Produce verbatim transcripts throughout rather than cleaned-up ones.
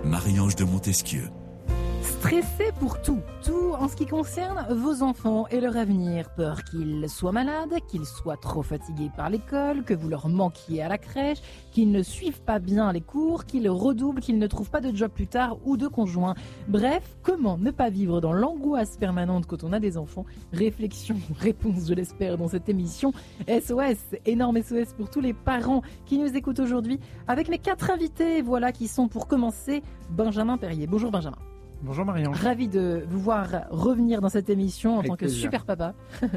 Marie-Ange de Montesquieu. Stressé pour tout, tout en ce qui concerne vos enfants et leur avenir. Peur qu'ils soient malades, qu'ils soient trop fatigués par l'école, que vous leur manquiez à la crèche, qu'ils ne suivent pas bien les cours, qu'ils redoublent, qu'ils ne trouvent pas de job plus tard ou de conjoint. Bref, comment ne pas vivre dans l'angoisse permanente quand on a des enfants? Réflexion, réponse, je l'espère, dans cette émission. S O S, énorme S O S pour tous les parents qui nous écoutent aujourd'hui, avec mes quatre invités, voilà, qui sont pour commencer Benjamin Perrier. Bonjour Benjamin. Bonjour Marianne. Ravi de vous voir revenir dans cette émission en Avec tant que plaisir. super papa.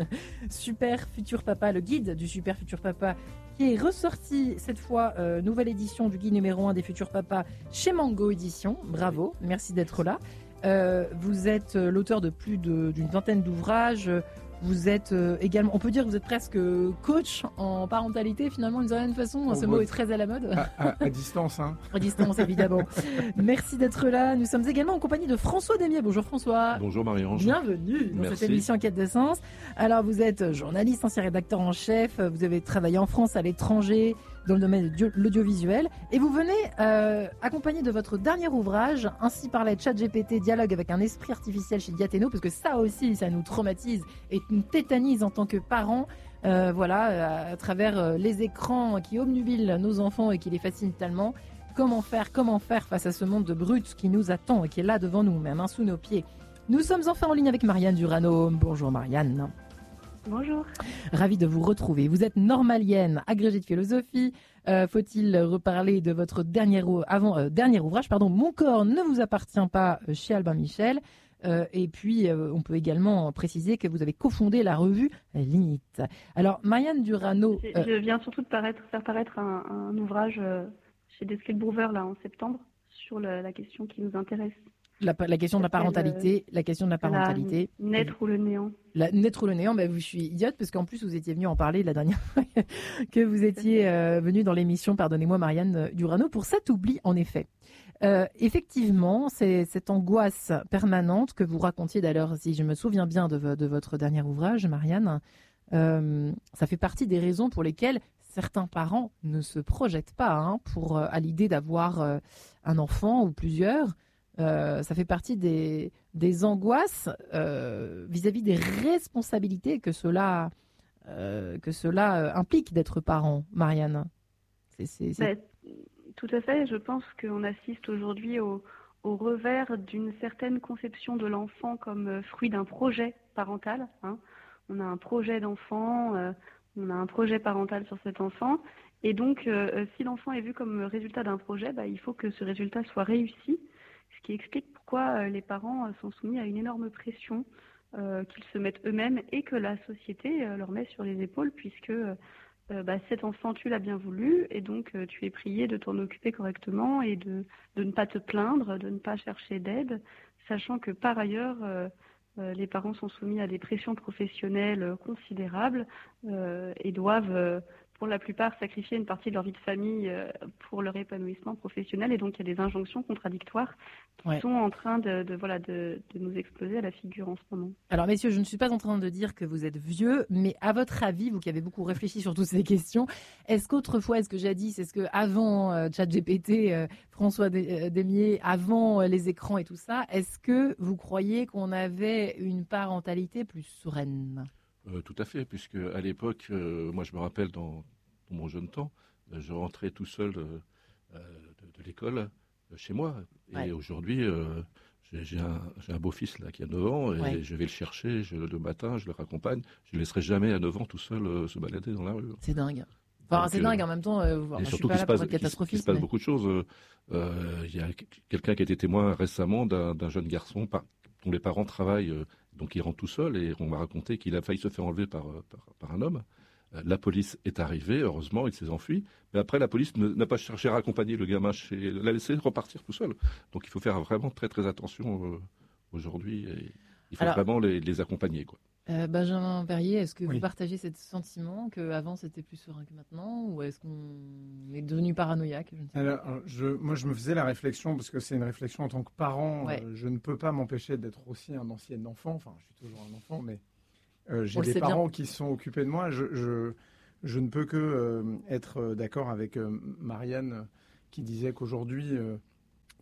Super futur papa, le guide du super futur papa qui est ressorti cette fois, euh, nouvelle édition du guide numéro un des futurs papas chez Mango Édition. Bravo, merci d'être là. Euh, vous êtes l'auteur de plus de- d'une vingtaine d'ouvrages. Vous êtes euh, également, on peut dire que vous êtes presque coach en parentalité finalement d'une certaine façon. Oh, Ce ouais. mot est très à la mode. À, à- à distance, hein. À distance évidemment. Merci d'être là. Nous sommes également en compagnie de François Demier. Bonjour François. Bonjour Marie-Ange. Bienvenue dans Merci. cette émission Quête de Sens. Alors vous êtes journaliste, ancien rédacteur en chef, vous avez travaillé en France, à l'étranger, dans le domaine de l'audiovisuel, et vous venez euh, accompagné de votre dernier ouvrage, Ainsi parlait ChatGPT, dialogue avec un esprit artificiel chez Diathéno, parce que ça aussi, ça nous traumatise et nous tétanise en tant que parents. Euh, voilà, à, à travers euh, les écrans qui obnubilent nos enfants et qui les fascinent tellement. Comment faire, comment faire face à ce monde de brutes qui nous attend et qui est là devant nous, même hein, sous nos pieds. Nous sommes enfin en ligne avec Marianne Durano. Bonjour Marianne. Bonjour. Ravi de vous retrouver. Vous êtes normalienne, agrégée de philosophie. Euh, faut-il reparler de votre dernier, ou- avant, euh, dernier ouvrage, pardon, Mon corps ne vous appartient pas, euh, chez Albin Michel. Euh, et puis, euh, on peut également préciser que vous avez cofondé la revue Limite. Alors, Marianne Durano... Je, euh, je viens surtout de paraître, faire paraître un, un ouvrage euh, chez Desclés Brouwer là en septembre sur le- la question qui nous intéresse. La, la question de la parentalité, la question de la parentalité. La naître ou le néant. La, naître ou le néant, ben, je suis idiote parce qu'en plus vous étiez venu en parler la dernière fois que vous étiez euh, venu dans l'émission, pardonnez-moi Marianne Durano, pour cet oubli en effet. Euh, effectivement, c'est cette angoisse permanente que vous racontiez d'ailleurs, si je me souviens bien de, vo- de votre dernier ouvrage, Marianne, euh, ça fait partie des raisons pour lesquelles certains parents ne se projettent pas hein, pour, euh, à l'idée d'avoir euh, un enfant ou plusieurs. Euh, ça fait partie des, des angoisses euh, vis-à-vis des responsabilités que cela, euh, que cela euh, implique d'être parent, Marianne. C'est, c'est, c'est... Ben, tout à fait. Je pense qu'on assiste aujourd'hui au, au revers d'une certaine conception de l'enfant comme euh, fruit d'un projet parental. Hein. On a un projet d'enfant, euh, on a un projet parental sur cet enfant. Et donc, euh, si l'enfant est vu comme résultat d'un projet, ben, il faut que ce résultat soit réussi. Ce qui explique pourquoi euh, les parents euh, sont soumis à une énorme pression euh, qu'ils se mettent eux-mêmes et que la société euh, leur met sur les épaules puisque euh, euh, bah, cet enfant, tu l'as bien voulu et donc euh, tu es prié de t'en occuper correctement et de, de ne pas te plaindre, de ne pas chercher d'aide, sachant que par ailleurs, euh, euh, les parents sont soumis à des pressions professionnelles euh, considérables euh, et doivent... euh, pour la plupart, sacrifier une partie de leur vie de famille euh, pour leur épanouissement professionnel. Et donc, il y a des injonctions contradictoires qui Ouais. sont en train de, de, voilà, de, de nous exploser à la figure en ce moment. Alors messieurs, je ne suis pas en train de dire que vous êtes vieux, mais à votre avis, vous qui avez beaucoup réfléchi sur toutes ces questions, est-ce qu'autrefois, est-ce que jadis, est-ce que avant euh, ChatGPT, euh, François Des- euh, Demier, avant euh, les écrans et tout ça, est-ce que vous croyez qu'on avait une parentalité plus sereine ? Euh, tout à fait, puisque à l'époque, euh, moi je me rappelle dans, dans mon jeune temps, euh, je rentrais tout seul euh, euh, de, de l'école euh, chez moi. Et Ouais. aujourd'hui, euh, j'ai, j'ai un, j'ai un beau-fils là qui a neuf ans et Ouais. je vais le chercher je, le matin, je le raccompagne. Je ne laisserai jamais à neuf ans tout seul euh, se balader dans la rue. C'est dingue. Enfin, Donc, c'est euh, dingue en même temps. Euh, moi, Et je suis surtout pas qu'il là se pour passe, être qu'il se- qu'il catastrophiste. se passe mais- beaucoup de choses. Euh, euh, Il y a quelqu'un qui a été témoin récemment d'un, d'un jeune garçon par- dont les parents travaillent, euh, donc il rentre tout seul et on m'a raconté qu'il a failli se faire enlever par, euh, par, par un homme. Euh, La police est arrivée, heureusement, il s'est enfui. Mais après, la police ne- n'a pas cherché à raccompagner le gamin chez, l'a laissé repartir tout seul. Donc il faut faire vraiment très très attention euh, aujourd'hui. Et il faut Alors- vraiment les, les accompagner, quoi. Euh, Benjamin Perrier, est-ce que Oui. vous partagez ce sentiment qu'avant c'était plus serein que maintenant, ou est-ce qu'on est devenu paranoïaque? Je ne sais pas. Alors, je, moi, je me faisais la réflexion, parce que c'est une réflexion en tant que parent. Ouais. euh, je ne peux pas m'empêcher d'être aussi un ancien enfant. Enfin, je suis toujours un enfant, mais euh, j'ai On le des sait parents qui sont occupés de moi. Je, je, je ne peux que euh, être euh, d'accord avec euh, Marianne euh, qui disait qu'aujourd'hui, euh,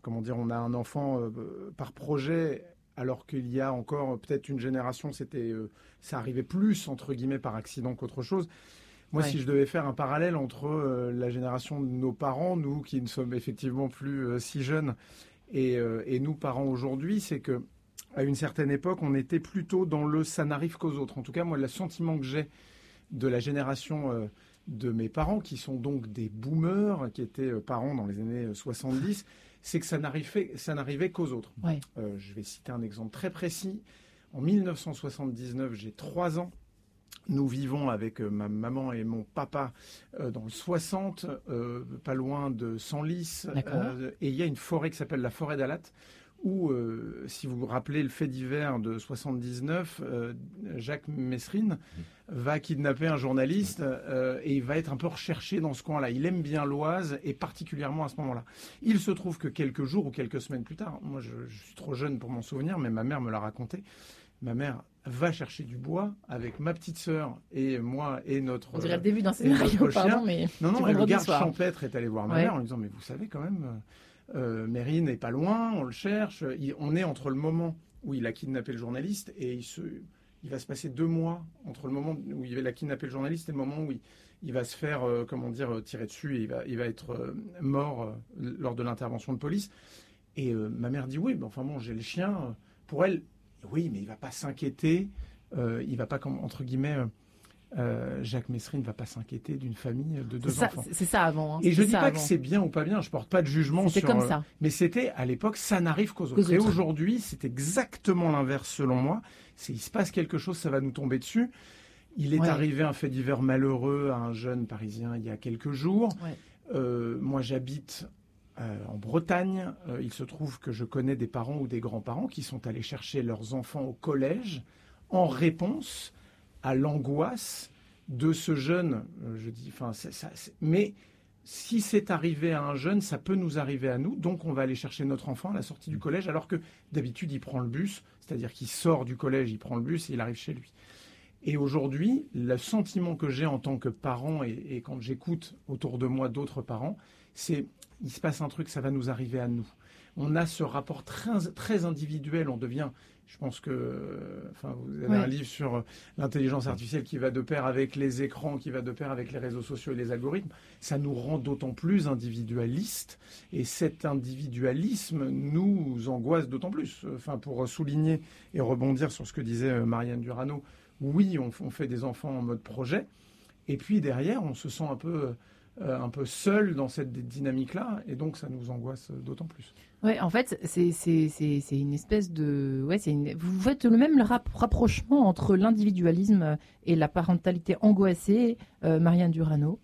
comment dire, on a un enfant euh, par projet, alors qu'il y a encore peut-être une génération, c'était, euh, ça arrivait plus entre guillemets par accident qu'autre chose. Moi, ouais. si je devais faire un parallèle entre euh, la génération de nos parents, nous qui ne sommes effectivement plus euh, si jeunes, et, euh, et nous parents aujourd'hui, c'est que à une certaine époque, on était plutôt dans le ça n'arrive qu'aux autres. En tout cas, moi, le sentiment que j'ai de la génération euh, de mes parents, qui sont donc des boomers, qui étaient euh, parents dans les années soixante-dix, c'est que ça n'arrivait, ça n'arrivait qu'aux autres. Ouais. Euh, je vais citer un exemple très précis. En mille neuf cent soixante-dix-neuf, j'ai trois ans. Nous vivons avec euh, ma maman et mon papa euh, dans le soixante, euh, pas loin de Senlis. Euh, et il y a une forêt qui s'appelle la forêt d'Alat, où, euh, si vous vous rappelez le fait divers de soixante-dix-neuf, euh, Jacques Messrine va kidnapper un journaliste euh, et il va être un peu recherché dans ce coin-là. Il aime bien l'Oise et particulièrement à ce moment-là. Il se trouve que quelques jours ou quelques semaines plus tard, moi je, je suis trop jeune pour m'en souvenir, mais ma mère me l'a raconté, ma mère va chercher du bois avec ma petite sœur et moi et notre On dirait le début d'un scénario, pardon, mais... Non, non, et le garde champêtre est allé voir ma ouais. mère en lui disant « Mais vous savez quand même... » Euh, Mérine n'est pas loin, on le cherche. Il, on est entre le moment où il a kidnappé le journaliste et il, se, il va se passer deux mois entre le moment où il a kidnappé le journaliste et le moment où il, il va se faire, euh, comment dire, tirer dessus et il va, il va être euh, mort euh, lors de l'intervention de police. Et euh, ma mère dit oui, mais enfin bon, j'ai le chien. Pour elle, oui, mais il va pas s'inquiéter. Euh, il va pas, comme, entre guillemets. Euh, Euh, Jacques Messrine ne va pas s'inquiéter d'une famille de deux ça, enfants. C'est ça avant. Hein. Et je ne dis pas avant. que c'est bien ou pas bien, je ne porte pas de jugement c'était sur... C'était comme ça. Mais c'était, à l'époque, ça n'arrive qu'aux autres. Et aujourd'hui, c'est exactement l'inverse selon moi. C'est, il se passe quelque chose, ça va nous tomber dessus. Il est ouais. arrivé un fait divers malheureux à un jeune Parisien il y a quelques jours. Ouais. Euh, moi, j'habite euh, en Bretagne. Euh, il se trouve que je connais des parents ou des grands-parents qui sont allés chercher leurs enfants au collège en réponse à l'angoisse de ce jeune, je dis, enfin, c'est, ça, c'est, mais si c'est arrivé à un jeune, ça peut nous arriver à nous, donc on va aller chercher notre enfant à la sortie du collège, alors que d'habitude il prend le bus, c'est-à-dire qu'il sort du collège, il prend le bus et il arrive chez lui. Et aujourd'hui, le sentiment que j'ai en tant que parent, et, et quand j'écoute autour de moi d'autres parents, c'est il se passe un truc, ça va nous arriver à nous. On a ce rapport très, très individuel, on devient... Je pense que, euh, enfin, vous avez ouais. un livre sur euh, l'intelligence artificielle qui va de pair avec les écrans, qui va de pair avec les réseaux sociaux et les algorithmes. Ça nous rend d'autant plus individualistes. Et cet individualisme nous angoisse d'autant plus. Enfin, pour souligner et rebondir sur ce que disait euh, Marianne Durano, oui, on, on fait des enfants en mode projet. Et puis derrière, on se sent un peu... Euh, Euh, un peu seul dans cette dynamique-là, et donc ça nous angoisse d'autant plus. Ouais, en fait, c'est, c'est, c'est, c'est une espèce de... Ouais, c'est une... Vous faites le même rapprochement entre l'individualisme et la parentalité angoissée, euh, Marianne Durano.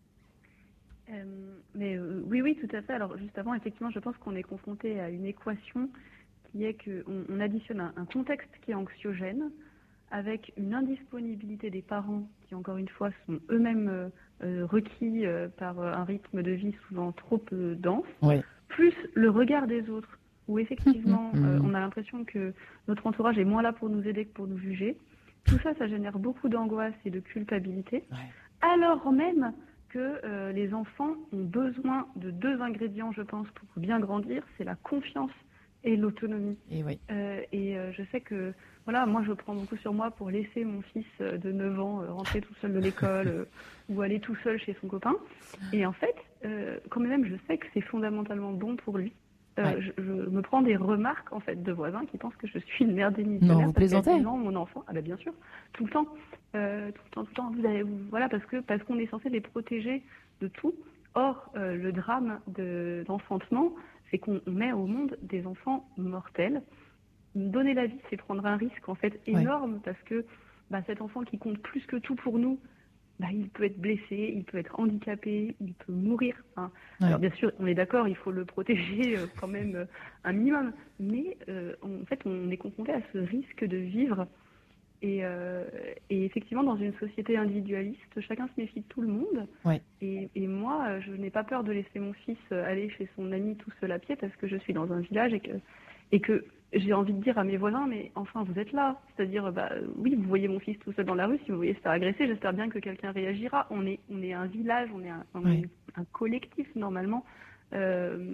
Euh, mais euh, oui, oui, tout à fait. Alors juste avant, effectivement, je pense qu'on est confronté à une équation qui est qu'on on additionne un, un contexte qui est anxiogène avec une indisponibilité des parents qui, encore une fois, sont eux-mêmes euh, euh, requis euh, par euh, un rythme de vie souvent trop euh, dense, ouais. plus le regard des autres, où effectivement, mmh, mmh. Euh, on a l'impression que notre entourage est moins là pour nous aider que pour nous juger. Tout ça, ça génère beaucoup d'angoisse et de culpabilité, ouais. alors même que euh, les enfants ont besoin de deux ingrédients, je pense, pour bien grandir, c'est la confiance et l'autonomie. Et, oui. euh, et euh, je sais que, voilà, moi je prends beaucoup sur moi pour laisser mon fils de neuf ans euh, rentrer tout seul de l'école euh, ou aller tout seul chez son copain. Et en fait, euh, quand même, je sais que c'est fondamentalement bon pour lui. Euh, ouais. je, je me prends des remarques en fait de voisins qui pensent que je suis une mère démissionnaire. Non, vous plaisantez. Non, mon enfant, ah ben bien sûr, tout le temps, euh, tout le temps, tout le temps. Vous avez, vous, voilà, parce que parce qu'on est censé les protéger de tout. Or, euh, le drame de, d'enfantement, c'est qu'on met au monde des enfants mortels. Donner la vie, c'est prendre un risque en fait énorme, ouais. parce que bah, cet enfant qui compte plus que tout pour nous, bah, il peut être blessé, il peut être handicapé, il peut mourir. Hein. Ouais. Alors bien sûr, on est d'accord, il faut le protéger euh, quand même euh, un minimum, mais euh, on, en fait, on est confronté à ce risque de vivre. Et, euh, et effectivement, dans une société individualiste, chacun se méfie de tout le monde. Ouais. Et, et moi, je n'ai pas peur de laisser mon fils aller chez son ami tout seul à pied parce que je suis dans un village et que, et que j'ai envie de dire à mes voisins, mais enfin, vous êtes là. C'est-à-dire, bah, oui, vous voyez mon fils tout seul dans la rue, si vous voyez se faire agresser, j'espère bien que quelqu'un réagira. On est, on est un village, on est un, on ouais. est un collectif, normalement. Euh,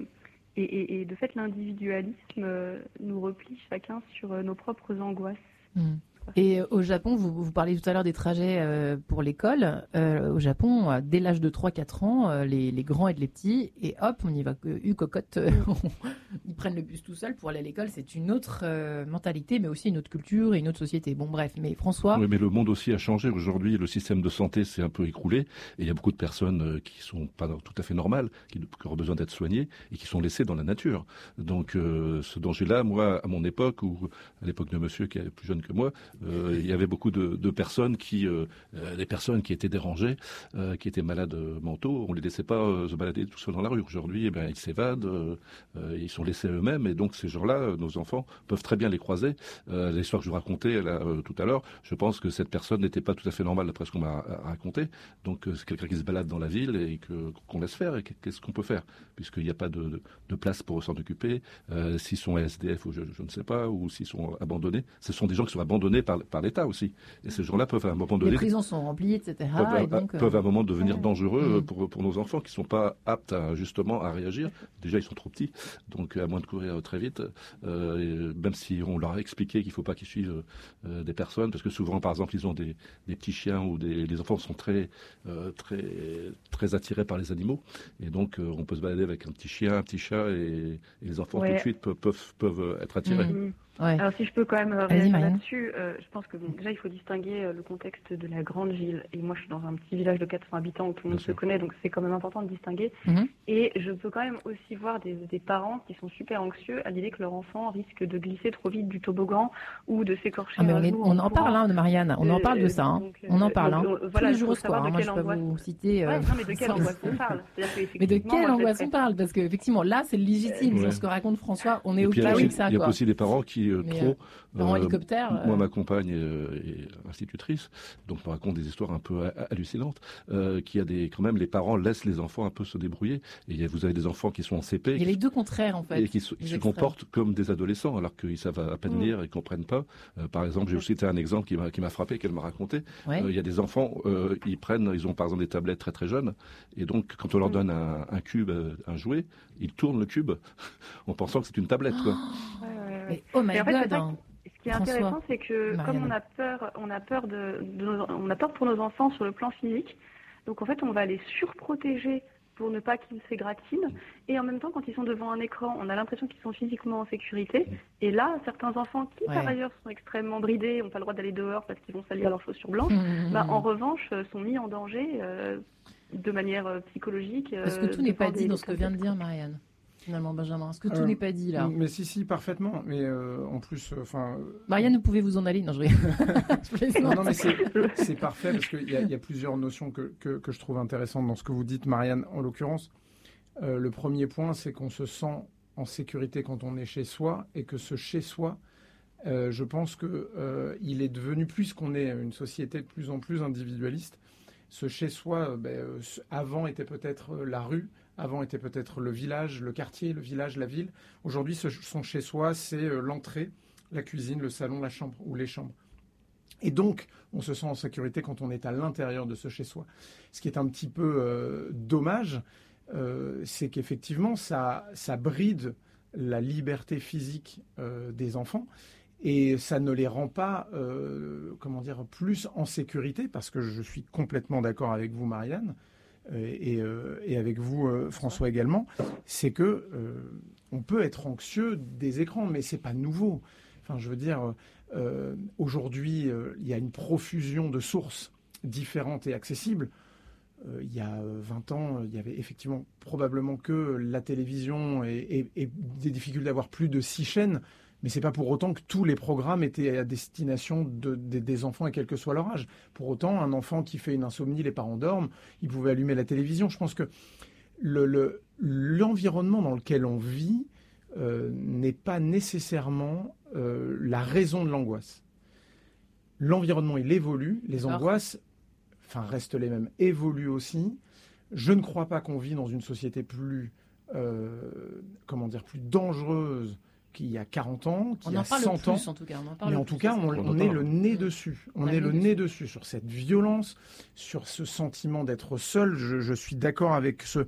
et, et, et de fait, l'individualisme euh, nous replie chacun sur euh, nos propres angoisses. Mmh. Et au Japon, vous, vous parliez tout à l'heure des trajets euh, pour l'école. Euh, au Japon, dès l'âge de trois quatre ans, euh, les, les grands aident les petits et hop, on y va, euh, eu cocotte, euh, ils prennent le bus tout seuls pour aller à l'école. C'est une autre euh, mentalité, mais aussi une autre culture et une autre société. Bon, bref, mais François... Oui, mais le monde aussi a changé. Aujourd'hui, le système de santé s'est un peu écroulé et il y a beaucoup de personnes euh, qui sont pas tout à fait normales, qui, qui ont besoin d'être soignées et qui sont laissées dans la nature. Donc, euh, ce danger-là, moi, à mon époque, ou à l'époque de monsieur qui est plus jeune que moi, Euh, il y avait beaucoup de, de personnes qui, euh, des personnes qui étaient dérangées, euh, qui étaient malades mentaux. On les laissait pas euh, se balader tout seuls dans la rue. Aujourd'hui, eh ben, ils s'évadent, euh, euh, ils sont laissés eux-mêmes, et donc ces gens-là, euh, nos enfants, peuvent très bien les croiser. Euh, l'histoire que je vous racontais là, euh, tout à l'heure, je pense que cette personne n'était pas tout à fait normale d'après ce qu'on m'a raconté. Donc euh, c'est quelqu'un qui se balade dans la ville et que, qu'on laisse faire. Et qu'est-ce qu'on peut faire, puisqu'il n'y a pas de, de, de place pour s'en occuper. Euh, s'ils sont S D F ou je, je ne sais pas, ou s'ils sont abandonnés, ce sont des gens qui sont abandonnés par, par l'État aussi. Et ces gens-là peuvent à un moment donné... Les prisons sont remplies, et cetera. Peuvent, et donc, peuvent à un moment devenir ouais. dangereux mmh. pour, pour nos enfants qui ne sont pas aptes à, justement à réagir. Déjà, ils sont trop petits, donc à moins de courir très vite, euh, même si on leur a expliqué qu'il ne faut pas qu'ils suivent euh, des personnes, parce que souvent, par exemple, ils ont des, des petits chiens ou des les enfants sont très, euh, très, très attirés par les animaux. Et donc, euh, on peut se balader avec un petit chien, un petit chat, et, et les enfants, ouais. tout de suite, peuvent, peuvent, peuvent être attirés. Mmh. Ouais. Alors si je peux quand même réagir là-dessus, euh, je pense que bon, déjà il faut distinguer euh, le contexte de la grande ville. Et moi je suis dans un petit village de quatre cents habitants où tout le monde se connaît, donc c'est quand même important de distinguer. Mm-hmm. Et je peux quand même aussi voir des, des parents qui sont super anxieux à l'idée que leur enfant risque de glisser trop vite du toboggan ou de s'écorcher ah, mais un on, est, jour on en parle, hein, de Marianne, on euh, en parle de ça. Hein. Donc, euh, on en parle donc, hein. euh, voilà, tous les jours au soir. Hein, moi je peux vous citer... Euh, ouais, non mais de quelle angoisse on parle Mais de quelle angoisse on parle? Parce qu'effectivement là c'est légitime sur ce que raconte François, on est au cas où ça. Il y a aussi des parents qui trop... En euh, hélicoptère. Moi, ma compagne euh, est institutrice, donc me raconte des histoires un peu hallucinantes. Euh, qui a des, quand même, les parents laissent les enfants un peu se débrouiller. Et vous avez des enfants qui sont en C P. Il y a les deux contraires, en fait. Et qui, qui se comportent comme des adolescents, alors qu'ils savent à peine mmh. lire et comprennent pas. Euh, par exemple, j'ai aussi été un exemple qui m'a, qui m'a frappé, qu'elle m'a raconté. Ouais. Euh, il y a des enfants, euh, ils prennent, ils ont par exemple des tablettes très très jeunes, et donc quand on leur donne un, un cube, un jouet, ils tournent le cube en pensant que c'est une tablette, quoi. Oh, ouais, ouais, ouais. Mais, oh my God, fait, hein. Ce qui est François. Intéressant, c'est que Marianne. Comme on a peur, on a peur de, de nos, on a peur pour nos enfants sur le plan physique, donc en fait on va les surprotéger pour ne pas qu'ils s'égratignent, et en même temps quand ils sont devant un écran, on a l'impression qu'ils sont physiquement en sécurité, et là certains enfants qui ouais. par ailleurs sont extrêmement bridés, n'ont pas le droit d'aller dehors parce qu'ils vont salir leurs chaussures blanches, mmh. bah, en revanche sont mis en danger euh, de manière euh, psychologique. Parce que tout n'est pas dit dans ce que vient de dire Marianne. Finalement, Benjamin, est-ce que tout euh, n'est pas dit là? Mais si, si, parfaitement. Mais euh, en plus, enfin. Euh, Marianne, vous pouvez vous en aller. Non, je non, non, mais c'est, c'est parfait parce qu'il y, y a plusieurs notions que, que, que je trouve intéressantes dans ce que vous dites, Marianne, en l'occurrence. Euh, le premier point, c'est qu'on se sent en sécurité quand on est chez soi et que ce chez soi, euh, je pense que euh, il est devenu, puisqu'on est une société de plus en plus individualiste, ce chez soi, ben, avant était peut-être la rue. Avant était peut-être le village, le quartier, le village, la ville. Aujourd'hui, ce, son chez-soi, c'est l'entrée, la cuisine, le salon, la chambre ou les chambres. Et donc, on se sent en sécurité quand on est à l'intérieur de ce chez-soi. Ce qui est un petit peu euh, dommage, euh, c'est qu'effectivement, ça, ça bride la liberté physique euh, des enfants. Et ça ne les rend pas, euh, comment dire, plus en sécurité, parce que je suis complètement d'accord avec vous, Marianne, Et, euh, et avec vous, euh, François, également, c'est que euh, on peut être anxieux des écrans, mais c'est pas nouveau. Enfin, je veux dire, euh, aujourd'hui, euh, il y a une profusion de sources différentes et accessibles. Euh, il y a vingt ans, il y avait effectivement probablement que la télévision et, et, et des difficultés d'avoir plus de six chaînes. Mais c'est pas pour autant que tous les programmes étaient à destination de, de, des enfants et quel que soit leur âge. Pour autant, un enfant qui fait une insomnie, les parents dorment, ils pouvaient allumer la télévision. Je pense que le, le, l'environnement dans lequel on vit euh, n'est pas nécessairement euh, la raison de l'angoisse. L'environnement, il évolue, les angoisses, enfin, restent les mêmes, évoluent aussi. Je ne crois pas qu'on vit dans une société plus, euh, comment dire, plus dangereuse qu'il y a quarante ans, qu'il y a cent ans. En tout cas, on en parle mais en tout cas, on, on, on est le nez dessus. On, on est le nez dessus. dessus sur cette violence, sur ce sentiment d'être seul. Je, je suis d'accord avec ce,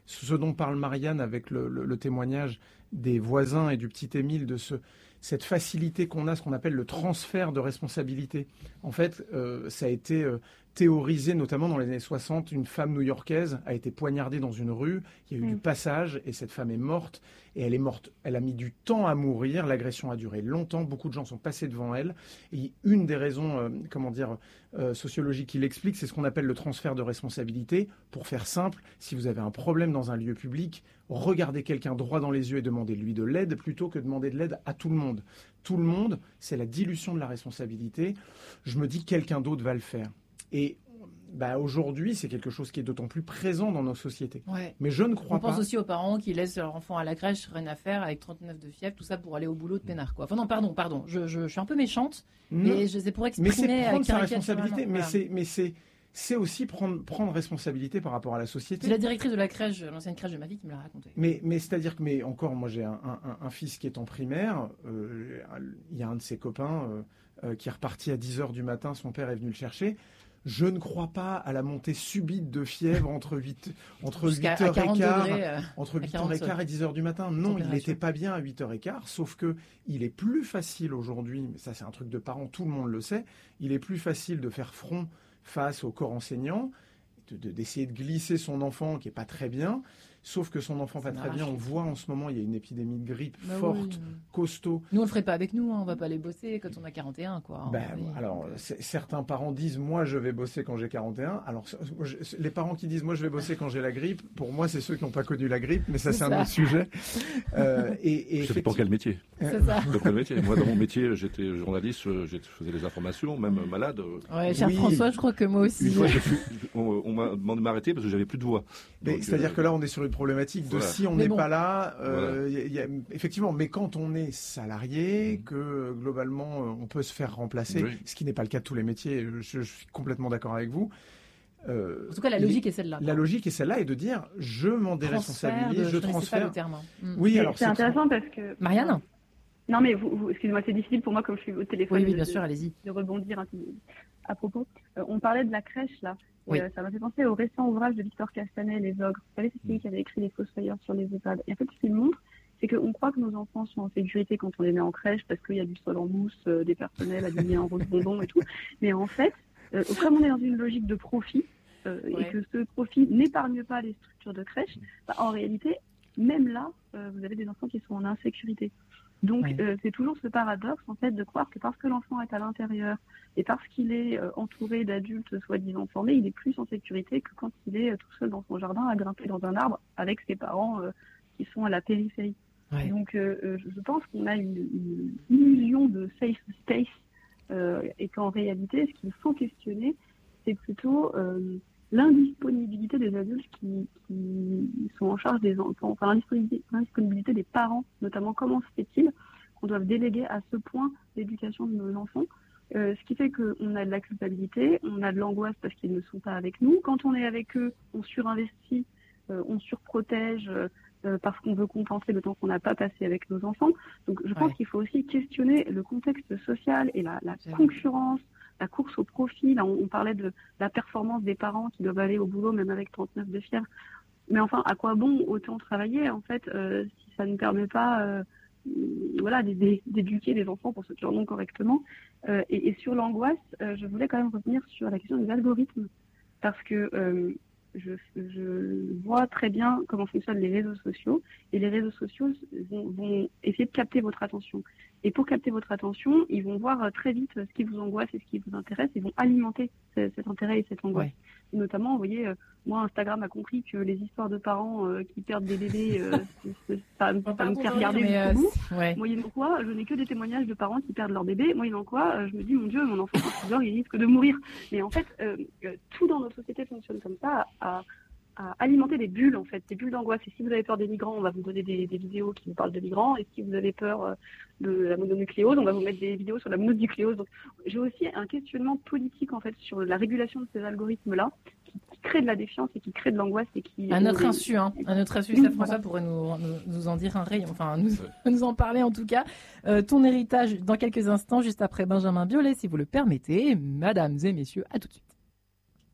ce dont parle Marianne avec le, le, le témoignage des voisins et du petit Émile, de ce, cette facilité qu'on a, ce qu'on appelle le transfert de responsabilité. En fait, euh, ça a été euh, théorisé, notamment dans les années soixante. Une femme new-yorkaise a été poignardée dans une rue, il y a eu mmh. du passage, et cette femme est morte. Et elle est morte, elle a mis du temps à mourir, l'agression a duré longtemps, beaucoup de gens sont passés devant elle. Et une des raisons, euh, comment dire, euh, sociologiques qui l'explique, c'est ce qu'on appelle le transfert de responsabilité. Pour faire simple, si vous avez un problème dans un lieu public, regardez quelqu'un droit dans les yeux et demandez-lui de l'aide plutôt que demander de l'aide à tout le monde. Tout le monde, c'est la dilution de la responsabilité. Je me dis quelqu'un d'autre va le faire. Et bah, aujourd'hui, c'est quelque chose qui est d'autant plus présent dans nos sociétés. Ouais. Mais je ne crois On pas... pense aussi aux parents qui laissent leur enfant à la crèche, rien à faire, avec trente-neuf de fièvre, tout ça pour aller au boulot de peinard, quoi. Enfin non, pardon, pardon, je, je, je suis un peu méchante, non. mais je, c'est pour exprimer... Mais c'est prendre sa responsabilité, mais voilà. c'est... Mais c'est... c'est aussi prendre, prendre responsabilité par rapport à la société. C'est la directrice de la crèche, l'ancienne crèche de ma vie, qui me l'a raconté. Mais, mais c'est-à-dire que, mais encore, moi j'ai un, un, un fils qui est en primaire, euh, il y a un de ses copains euh, euh, qui est reparti à dix heures du matin, son père est venu le chercher. Je ne crois pas à la montée subite de fièvre entre huit, entre huit heures quinze, euh, entre huit heures quinze et dix heures du matin. Non, il n'était pas bien à huit heures quinze, sauf que il est plus facile aujourd'hui, mais ça c'est un truc de parents, tout le monde le sait, il est plus facile de faire front face au corps enseignant, de, de, d'essayer de glisser son enfant qui n'est pas très bien, sauf que son enfant pas très bien. On voit en ce moment, il y a une épidémie de grippe bah forte, oui. costaud. Nous, on le ferait pas avec nous, hein. On va pas aller bosser quand on a quarante et un, quoi. Ben, oui. Alors, certains parents disent, moi, je vais bosser quand j'ai quarante et un. Alors, je, les parents qui disent, moi, je vais bosser quand j'ai la grippe, pour moi, c'est ceux qui n'ont pas connu la grippe, mais ça, c'est, c'est ça. un autre sujet. Euh, et, et ça dépend quel métier. C'est ça. Ça quel métier. Moi, dans mon métier, j'étais journaliste, je faisais les informations, même malade. Ouais, cher oui. François, je crois que moi aussi. Une fois, je suis, on, on m'a demandé de m'arrêter parce que j'avais plus de voix. Mais c'est-à-dire euh, que là, on est sur une problématique de voilà. Si on n'est bon. pas là, euh, voilà. y a, effectivement, mais quand on est salarié, mmh. que globalement on peut se faire remplacer, oui. ce qui n'est pas le cas de tous les métiers, je, je suis complètement d'accord avec vous. Euh, en tout cas, la logique est celle-là. La logique est celle-là, et de dire je m'en déresponsabilise, de, je, je transfère. Pas le terme. Mmh. Oui, alors c'est, c'est intéressant parce que Marianne. Non, mais vous, vous, excusez-moi, c'est difficile pour moi comme je suis au téléphone. Oui, oui bien de, sûr, allez-y. De rebondir un peu à propos. Euh, on parlait de la crèche là. Oui. Euh, ça m'a fait penser au récent ouvrage de Victor Castanet, Les Ogres. Vous savez, c'est celui qui avait écrit Les Fossoyeurs sur les EHPAD. Et en fait, ce qu'il montre, c'est qu'on croit que nos enfants sont en sécurité quand on les met en crèche parce qu'il y a du sol en mousse, euh, des personnels habillés en rose bonbon et tout. Mais en fait, euh, comme on est dans une logique de profit euh, ouais. et que ce profit n'épargne pas les structures de crèche, bah, en réalité, même là, euh, vous avez des enfants qui sont en insécurité. Donc, oui. euh, c'est toujours ce paradoxe, en fait, de croire que parce que l'enfant est à l'intérieur et parce qu'il est euh, entouré d'adultes soi-disant formés, il est plus en sécurité que quand il est euh, tout seul dans son jardin à grimper dans un arbre avec ses parents euh, qui sont à la périphérie. Oui. Donc, euh, je pense qu'on a une, une illusion de safe space euh, et qu'en réalité, ce qu'il faut questionner, c'est plutôt euh, l'indisponibilité des adultes qui, qui sont en charge des enfants, enfin l'indisponibilité, l'indisponibilité des parents, notamment comment se fait-il qu'on doive déléguer à ce point l'éducation de nos enfants, euh, ce qui fait qu'on a de la culpabilité, on a de l'angoisse parce qu'ils ne sont pas avec nous. Quand on est avec eux, on surinvestit, euh, on surprotège euh, parce qu'on veut compenser le temps qu'on n'a pas passé avec nos enfants. Donc je pense ouais. qu'il faut aussi questionner le contexte social et la, la concurrence, la course au profit. Là, on, on parlait de la performance des parents qui doivent aller au boulot même avec trente-neuf de fièvre. Mais enfin, à quoi bon autant travailler en fait euh, si ça ne permet pas euh, voilà, d'éduquer les enfants pour ceux qui en ont correctement. Euh, et, et sur l'angoisse, euh, je voulais quand même revenir sur la question des algorithmes parce que euh, je, je vois très bien comment fonctionnent les réseaux sociaux et les réseaux sociaux vont, vont essayer de capter votre attention. Et pour capter votre attention, ils vont voir très vite ce qui vous angoisse et ce qui vous intéresse. Ils vont alimenter ce, cet intérêt et cette angoisse. Ouais. Et notamment, vous voyez, euh, moi, Instagram a compris que les histoires de parents euh, qui perdent des bébés, euh, ça, ça me fait regarder jusqu'au euh, bout. Ouais. Moyennant quoi, je n'ai que des témoignages de parents qui perdent leur bébé. Moyennant quoi, euh, je me dis, mon Dieu, mon enfant, quand il dort, il risque de mourir. Mais en fait, euh, tout dans notre société fonctionne comme ça, à, à alimenter des bulles, en fait, des bulles d'angoisse. Et si vous avez peur des migrants, on va vous donner des, des vidéos qui vous parlent de migrants. Et si vous avez peur de la mononucléose, on va vous mettre des vidéos sur la mononucléose. Donc, j'ai aussi un questionnement politique, en fait, sur la régulation de ces algorithmes-là, qui, qui crée de la défiance et qui crée de l'angoisse et qui... À notre insu, hein. À notre insu, ça, François pourrait nous, nous, nous en dire un rayon, enfin, nous, nous en parler en tout cas. Euh, ton héritage dans quelques instants, juste après Benjamin Biolay, si vous le permettez. Mesdames et messieurs, à tout de suite.